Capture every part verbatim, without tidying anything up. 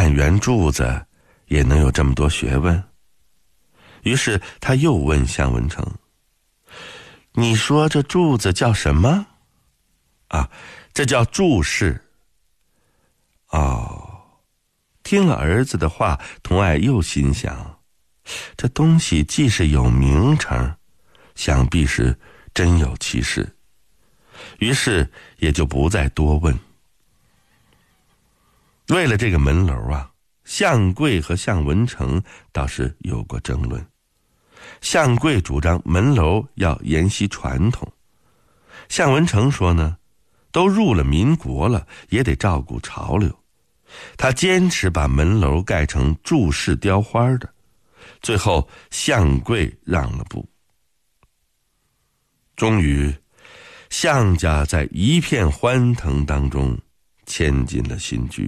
半圆柱子也能有这么多学问。于是他又问向文成，你说这柱子叫什么？啊，这叫柱式。哦，听了儿子的话，童爱又心想，这东西既是有名称，想必是真有其事，于是也就不再多问。为了这个门楼啊，向贵和向文成倒是有过争论。向贵主张门楼要沿袭传统，向文成说呢，都入了民国了，也得照顾潮流。他坚持把门楼盖成柱式雕花的，最后向贵让了步。终于，向家在一片欢腾当中迁进了新居。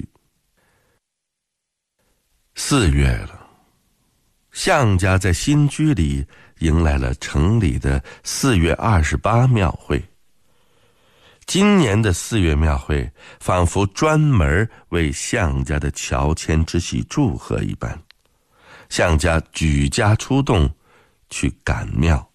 四月了，向家在新居里迎来了城里的四月二十八庙会。今年的四月庙会仿佛专门为向家的乔迁之喜祝贺一般，向家举家出动去赶庙。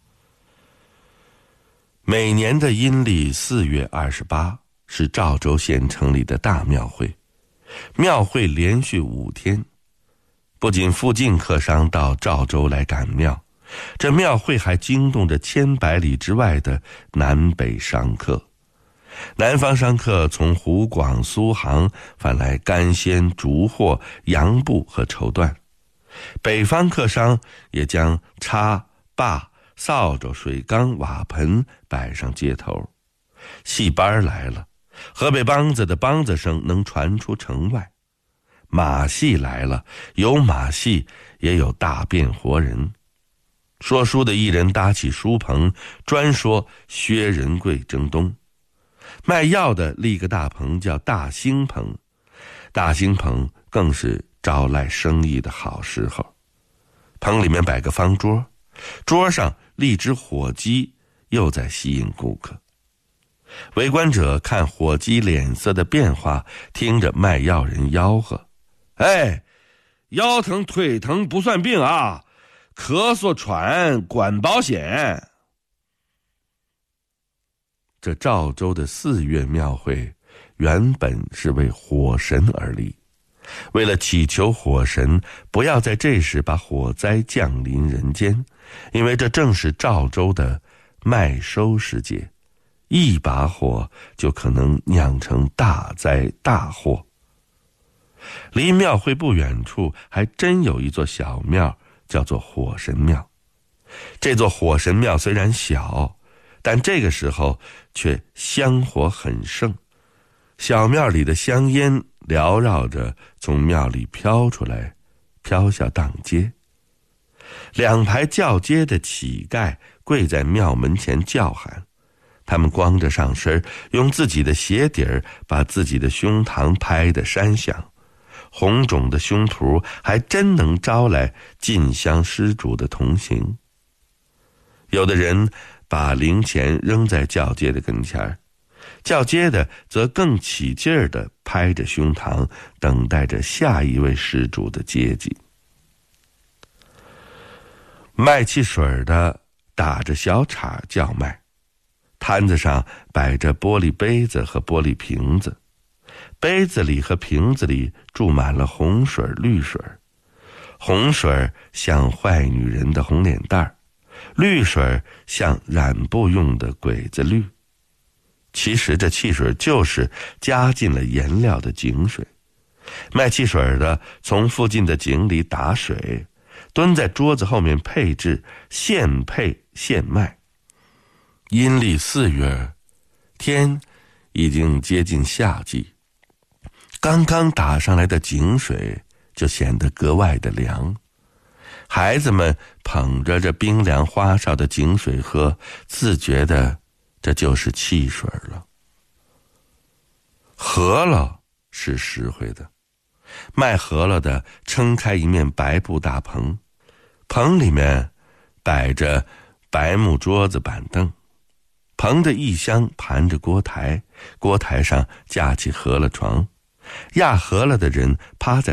每年的阴历四月二十八是赵州县城里的大庙会，庙会连续五天，不仅附近客商到赵州来赶庙，这庙会还惊动着千百里之外的南北商客。南方商客从湖广苏杭贩来干鲜、竹货、洋布和绸缎，北方客商也将叉、把、扫帚、水缸、瓦盆摆上街头。戏班来了，河北梆子的梆子声能传出城外。马戏来了，有马戏也有大变活人。说书的艺人搭起书棚，专说薛仁贵征东。卖药的立个大棚叫大兴棚，大兴棚更是招来生意的好时候。棚里面摆个方桌，桌上立只火鸡，又在吸引顾客。围观者看火鸡脸色的变化，听着卖药人吆喝，哎，腰疼腿疼不算病啊，咳嗽喘管保险。这赵州的四月庙会原本是为火神而立，为了祈求火神不要在这时把火灾降临人间，因为这正是赵州的麦收时节，一把火就可能酿成大灾大祸。离庙会不远处还真有一座小庙，叫做火神庙。这座火神庙虽然小，但这个时候却香火很盛，小庙里的香烟缭绕着从庙里飘出来，飘下当街。两排叫街的乞丐跪在庙门前叫喊，他们光着上身，用自己的鞋底儿把自己的胸膛拍得山响，红肿的胸脯还真能招来进香施主的同情。有的人把零钱扔在轿街的跟前，轿街的则更起劲儿地拍着胸膛，等待着下一位施主的接济。卖汽水的打着小岔叫卖，摊子上摆着玻璃杯子和玻璃瓶子，杯子里和瓶子里注满了红水绿水，红水像坏女人的红脸蛋儿，绿水像染布用的鬼子绿。其实这汽水就是加进了颜料的井水。卖汽水的从附近的井里打水，蹲在桌子后面配制，现配现卖。阴历四月，天已经接近夏季，刚刚打上来的井水就显得格外的凉。孩子们捧着这冰凉花哨的井水喝，自觉的这就是汽水了。饸饹是实惠的，卖饸饹的撑开一面白布大棚，棚里面摆着白木桌子板凳，棚的一厢盘着锅台，锅台上架起饸饹床，压饸饹的人趴在